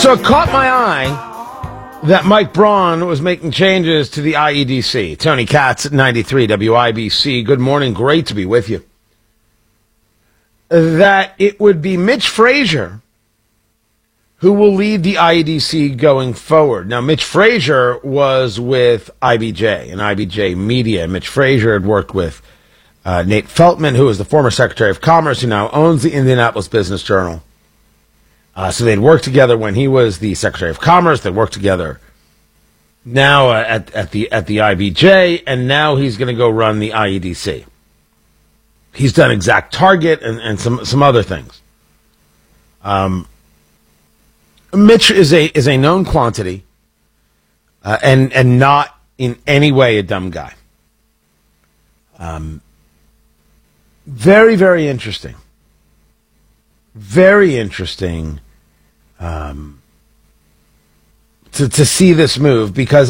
So it caught my eye that Mike Braun was making changes to the IEDC. Tony Katz at 93 WIBC. Good morning. Great to be with you. That it would be Mitch Frazier who will lead the IEDC going forward. Now, Mitch Frazier was with IBJ and IBJ Media. Mitch Frazier had worked with Nate Feltman, who was the former Secretary of Commerce, who now owns the Indianapolis Business Journal. So they'd worked together when he was the Secretary of Commerce. They worked together now at the IBJ, and now he's going to go run the IEDC. He's done Exact Target and some other things. Mitch is a known quantity, and not in any way a dumb guy. Very, very interesting. Very interesting to see this move, because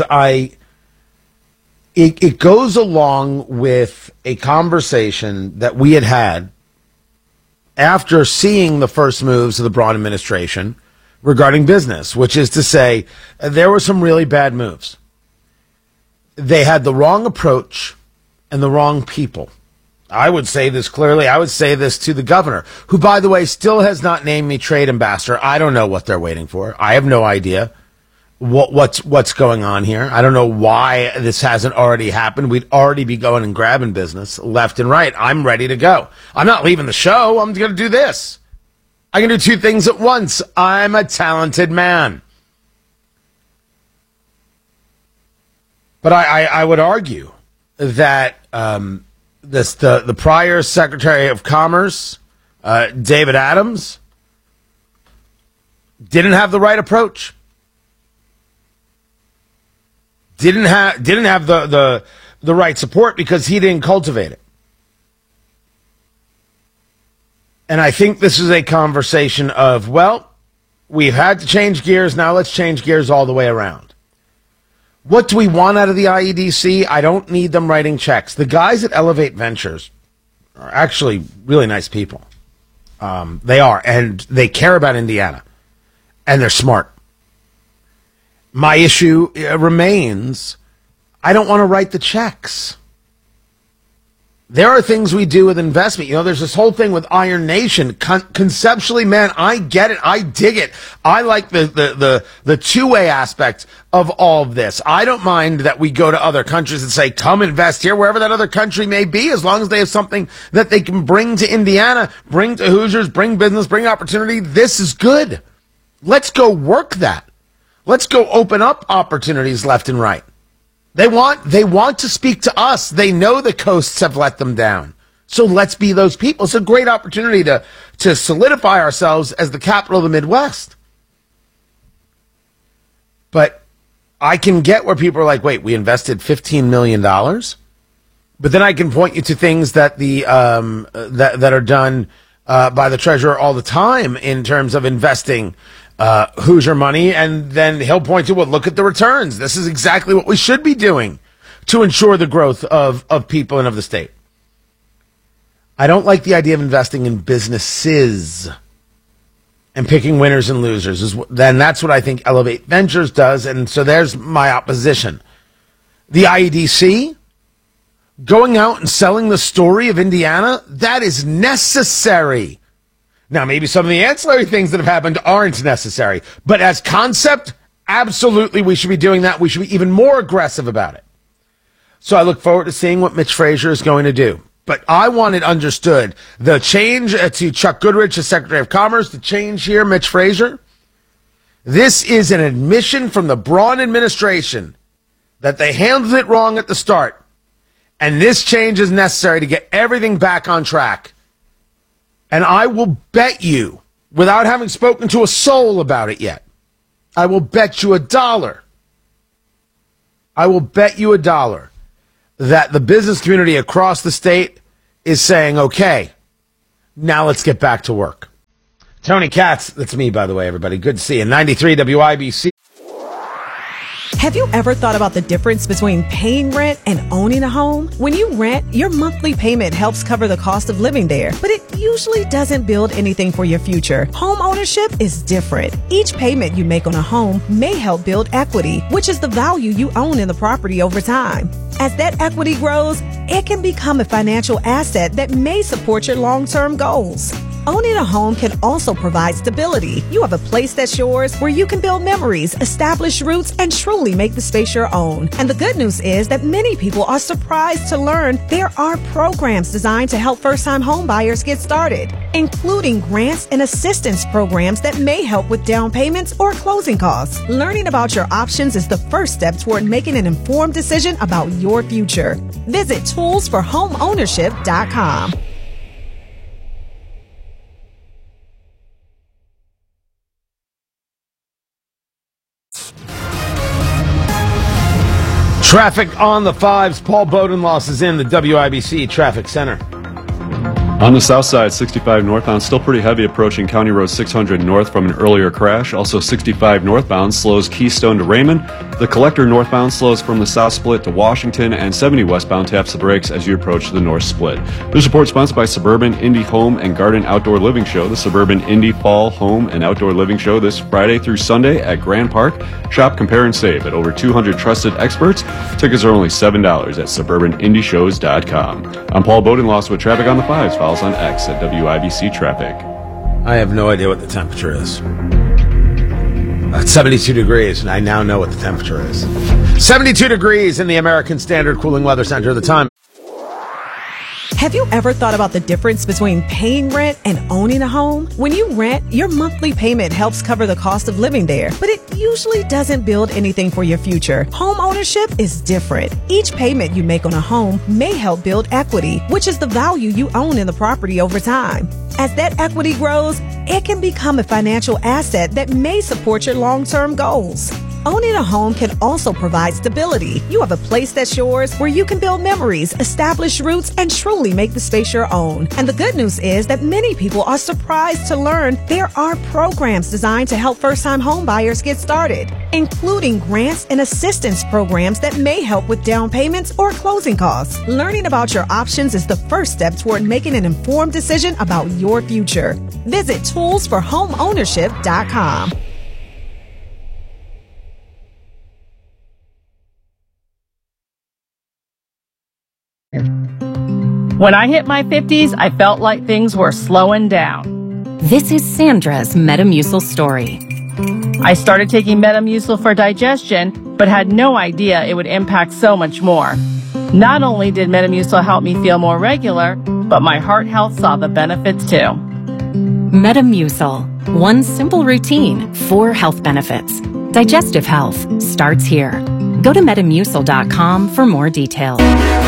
it goes along with a conversation that we had after seeing the first moves of the Braun administration regarding business, which is to say there were some really bad moves. They had the wrong approach and the wrong people. I would say this clearly. I would say this to the governor, who, by the way, still has not named me trade ambassador. I don't know what they're waiting for. I have no idea what's going on here. I don't know why this hasn't already happened. We'd already be going and grabbing business left and right. I'm ready to go. I'm not leaving the show. I'm going to do this. I can do two things at once. I'm a talented man. But I would argue that the prior Secretary of Commerce, David Adams, didn't have the right approach. Didn't have the right support because he didn't cultivate it. And I think this is a conversation of, well, we've had to change gears. Now let's change gears all the way around. What do we want out of the IEDC? I don't need them writing checks. The guys at Elevate Ventures are actually really nice people. They are, and they care about Indiana, and they're smart. My issue remains, I don't want to write the checks. There are things we do with investment. You know, there's this whole thing with Iron Nation. Conceptually, man, I get it. I dig it. I like the two-way aspect of all of this. I don't mind that we go to other countries and say, come invest here, wherever that other country may be, as long as they have something that they can bring to Indiana, bring to Hoosiers, bring business, bring opportunity. This is good. Let's go work that. Let's go open up opportunities left and right. They want to speak to us. They know the coasts have let them down. So let's be those people. It's a great opportunity to solidify ourselves as the capital of the Midwest. But I can get where people are like, wait, we invested $15 million? But then I can point you to things that that are done by the treasurer all the time in terms of investing Hoosier money, and then he'll point to, well, look at the returns. This is exactly what we should be doing to ensure the growth of people and of the state. I don't like the idea of investing in businesses and picking winners and losers. Then that's what I think Elevate Ventures does, and so there's my opposition. The IEDC, going out and selling the story of Indiana, that is necessary. Now, maybe some of the ancillary things that have happened aren't necessary, but as concept, absolutely we should be doing that. We should be even more aggressive about it. So I look forward to seeing what Mitch Frazier is going to do. But I want it understood. The change to Chuck Goodrich as Secretary of Commerce, the change here, Mitch Frazier, this is an admission from the Braun administration that they handled it wrong at the start. And this change is necessary to get everything back on track. And I will bet you, without having spoken to a soul about it yet, I will bet you $1. I will bet you $1 that the business community across the state is saying, okay, now let's get back to work. Tony Katz, that's me, by the way, everybody. Good to see you. 93 WIBC. Have you ever thought about the difference between paying rent and owning a home? When you rent, your monthly payment helps cover the cost of living there, but it usually doesn't build anything for your future. Home ownership is different. Each payment you make on a home may help build equity, which is the value you own in the property over time. As that equity grows, it can become a financial asset that may support your long-term goals. Owning a home can also provide stability. You have a place that's yours where you can build memories, establish roots, and truly make the space your own. And the good news is that many people are surprised to learn there are programs designed to help first-time home buyers get started, including grants and assistance programs that may help with down payments or closing costs. Learning about your options is the first step toward making an informed decision about your future. Visit toolsforhomeownership.com. Traffic on the fives. Paul Bodenloss is in the WIBC Traffic Center. On the south side, 65 northbound, still pretty heavy approaching County Road 600 north from an earlier crash. Also 65 northbound slows Keystone to Raymond. The Collector northbound slows from the south split to Washington, and 70 westbound taps the brakes as you approach the north split. This report sponsored by Suburban Indy Home and Garden Outdoor Living Show. The Suburban Indy Fall Home and Outdoor Living Show this Friday through Sunday at Grand Park. Shop, compare, and save at over 200 trusted experts. Tickets are only $7 at suburbanindyshows.com. I'm Paul Bodenloss with Traffic on the Fives. Follow us on X at WIBC Traffic. I have no idea what the temperature is. It's 72 degrees, and I now know what the temperature is. 72 degrees in the American Standard Cooling Weather Center. The time. Have you ever thought about the difference between paying rent and owning a home? When you rent, your monthly payment helps cover the cost of living there, but it usually doesn't build anything for your future. Home ownership is different. Each payment you make on a home may help build equity, which is the value you own in the property over time. As that equity grows, it can become a financial asset that may support your long-term goals. Owning a home can also provide stability. You have a place that's yours where you can build memories, establish roots, and truly make the space your own. And the good news is that many people are surprised to learn there are programs designed to help first-time home buyers get started, including grants and assistance programs that may help with down payments or closing costs. Learning about your options is the first step toward making an informed decision about your future. Visit toolsforhomeownership.com. When I hit my 50s, I felt like things were slowing down. This is Sandra's Metamucil story. I started taking Metamucil for digestion, but had no idea it would impact so much more. Not only did Metamucil help me feel more regular, but my heart health saw the benefits too. Metamucil. One simple routine, 4 health benefits. Digestive health starts here. Go to Metamucil.com for more details.